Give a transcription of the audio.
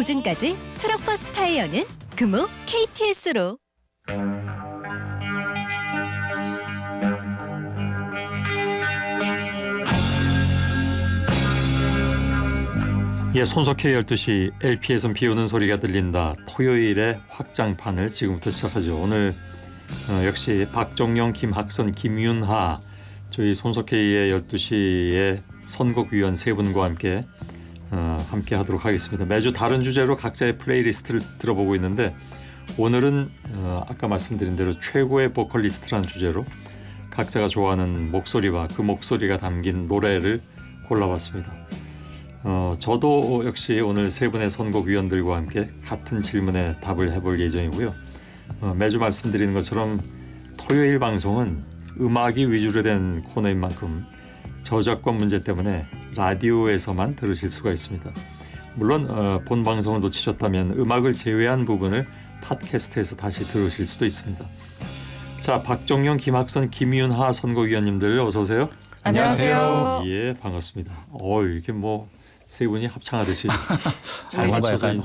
보증까지 트럭버스 타이어는 금호 KTS로. 예, 손석희 12시 LP에선 비 오는 소리가 들린다. 토요일의 확장판을 지금부터 시작하죠. 오늘 역시 박정영, 김학선, 김윤하 저희 손석희의 12시의 선곡위원 세 분과 함께 하도록 하겠습니다. 매주 다른 주제로 각자의 플레이리스트를 들어보고 있는데 오늘은 아까 말씀드린 대로 최고의 보컬리스트라는 주제로 각자가 좋아하는 목소리와 그 목소리가 담긴 노래를 골라봤습니다. 저도 역시 오늘 세 분의 선곡위원들과 함께 같은 질문에 답을 해볼 예정이고요. 매주 말씀드리는 것처럼 토요일 방송은 음악이 위주로 된 코너인 만큼 저작권 문제 때문에 라디오에서만 들으실 수가 있습니다. 물론 본 방송을 놓치셨다면 음악을 제외한 부분을 팟캐스트에서 다시 들으실 수도 있습니다. 자, 박정영, 김학선, 김윤하 선곡위원님들 어서 오세요. 안녕하세요. 예, 반갑습니다. 이렇게 세 분이 합창하듯이 잘 뭔가 맞춰서 약간